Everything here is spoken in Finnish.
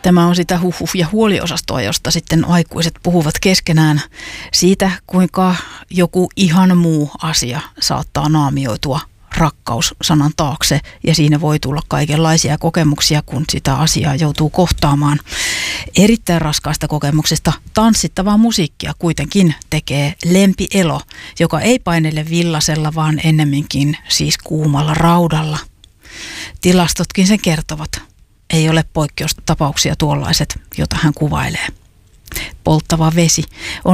Tämä on sitä huhuh- ja huoliosastoa, josta sitten aikuiset puhuvat keskenään siitä, kuinka joku ihan muu asia saattaa naamioitua rakkaussanan taakse ja siinä voi tulla kaikenlaisia kokemuksia, kun sitä asiaa joutuu kohtaamaan. Erittäin raskaista kokemuksista tanssittavaa musiikkia kuitenkin tekee Lempi Elo, joka ei painele villasella, vaan ennemminkin siis kuumalla raudalla. Tilastotkin sen kertovat. Ei ole poikkeustapauksia tuollaiset, jota hän kuvailee. Polttava vesi on